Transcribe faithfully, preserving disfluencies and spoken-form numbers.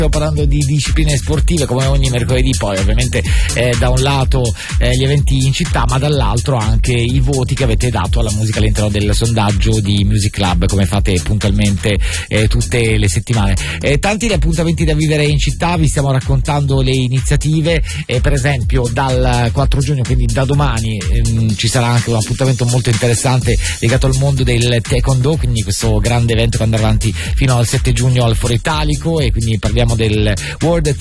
Stiamo parlando di discipline sportive come ogni mercoledì, poi ovviamente eh, da un lato eh, gli eventi in città, ma dall'altro anche i voti che avete dato alla musica all'interno del sondaggio di Music Club, come fate puntualmente eh, tutte le settimane. Eh, tanti gli appuntamenti da vivere in città, vi stiamo raccontando le iniziative, eh, per esempio dal quattro giugno, quindi da domani, ehm, ci sarà anche un appuntamento molto interessante legato al mondo del taekwondo, quindi questo grande evento che andrà avanti fino al sette giugno al Foro Italico, e quindi parliamo del World